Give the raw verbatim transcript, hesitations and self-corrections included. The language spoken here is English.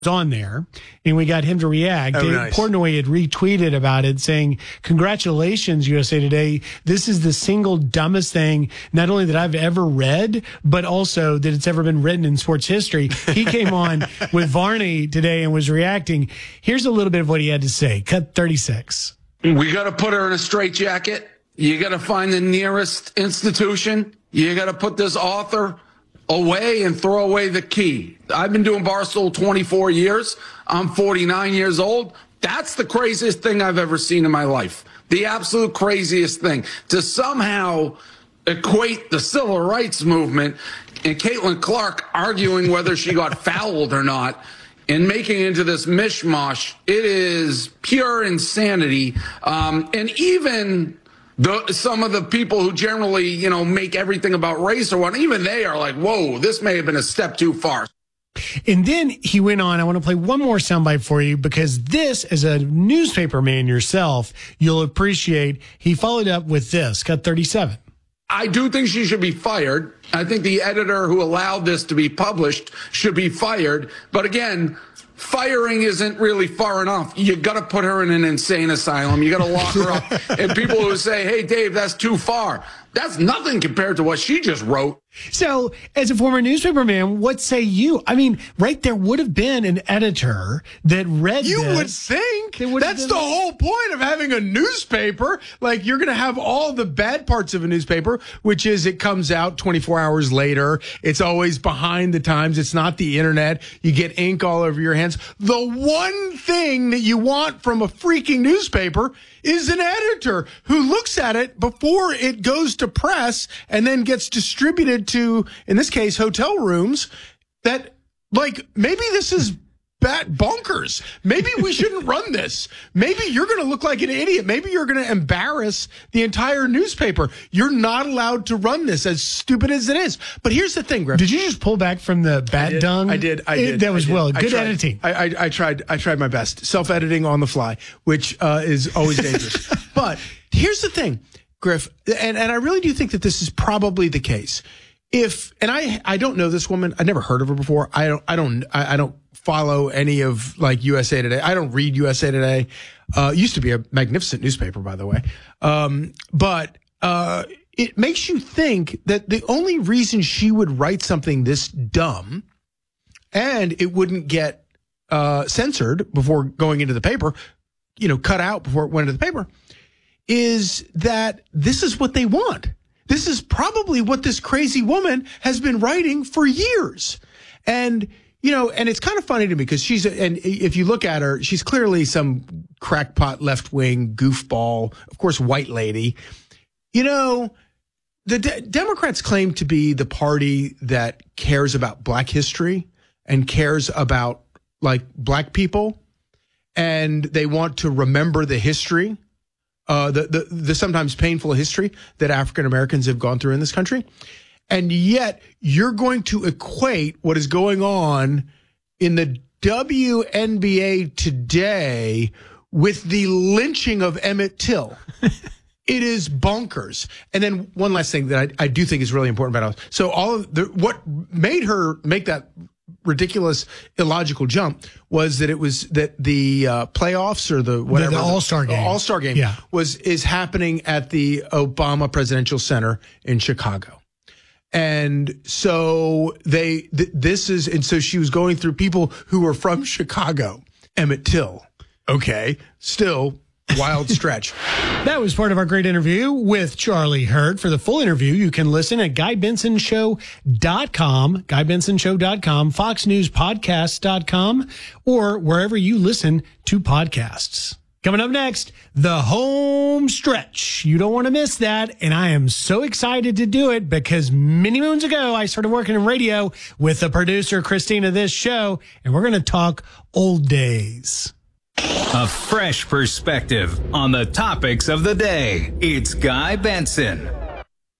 on there, and we got him to react. Oh, Dave nice. Portnoy had retweeted about it saying, congratulations, U S A Today. This is the single dumbest thing, not only that I've ever read, but also that it's ever been written in sports history. He came on with Varney today and was reacting. Here's a little bit of what he had to say. Cut thirty-six. We got to put her in a straitjacket. You got to find the nearest institution. You got to put this author away and throw away the key. I've been doing Barstool twenty-four years. I'm forty-nine years old. That's the craziest thing I've ever seen in my life. The absolute craziest thing. To somehow equate the civil rights movement and Caitlin Clark arguing whether she got fouled or not and making it into this mishmash, it is pure insanity. Um, and even The, some of the people who generally, you know, make everything about race or what, even they are like, whoa, this may have been a step too far. And then he went on. I want to play one more soundbite for you because this, as a newspaper man yourself, you'll appreciate. He followed up with this. Cut thirty-seven. I do think she should be fired. I think the editor who allowed this to be published should be fired. But again, firing isn't really far enough. You got to put her in an insane asylum. You got to lock her up. And people who say, hey, Dave, that's too far. That's nothing compared to what she just wrote. So, as a former newspaper man, what say you? I mean, right there would have been an editor that read You this. would think. There would have That's been- the whole point of having a newspaper. Like, you're going to have all the bad parts of a newspaper, which is it comes out twenty-four hours later. It's always behind the times. It's not the internet. You get ink all over your hands. The one thing that you want from a freaking newspaper is an editor who looks at it before it goes to press and then gets distributed to, in this case, hotel rooms. That, like, maybe this is bat bonkers. Maybe we shouldn't run this. Maybe you're going to look like an idiot. Maybe you're going to embarrass the entire newspaper. You're not allowed to run this, as stupid as it is. But here's the thing, Griff. Did you just pull back from the bat I did, dung? I did. I It- did. that was I did. well. I Good tried. editing. I, I, I tried. I tried my best. Self-editing on the fly, which uh, is always dangerous. But here's the thing, Griff, and, and I really do think that this is probably the case. If and I I don't know this woman. I never heard of her before. I don't I don't I, I don't follow any of like U S A Today. I don't read U S A Today. Uh, used to be a magnificent newspaper, by the way. Um, but uh, it makes you think that the only reason she would write something this dumb and it wouldn't get uh, censored before going into the paper, you know, cut out before it went into the paper, is that this is what they want. This is probably what this crazy woman has been writing for years. And, you know, and it's kind of funny to me because she's, a, and if you look at her, she's clearly some crackpot left-wing goofball, of course, white lady. You know, the de- Democrats claim to be the party that cares about black history and cares about, like, black people. And they want to remember the history. Uh, the, the the sometimes painful history that African Americans have gone through in this country. And yet you're going to equate what is going on in the W N B A today with the lynching of Emmett Till. It is bonkers. And then one last thing that I, I do think is really important about us. So all of the, what made her make that ridiculous, illogical jump was that it was that the uh, playoffs or the whatever the, the All-Star game, All-Star game yeah. was is happening at the Obama Presidential Center in Chicago. And so they th- this is and so she was going through people who were from Chicago. Emmett Till. Okay, still wild stretch. That was part of our great interview with Charlie Hurt. For the full interview, you can listen at guy benson show dot com, guy benson show dot com, fox news podcasts dot com, or wherever you listen to podcasts. Coming up next, the home stretch. You don't want to miss that. And I am so excited to do it because many moons ago, I started working in radio with the producer, Christina, of this show, and we're going to talk old days. A fresh perspective on the topics of the day. It's Guy Benson.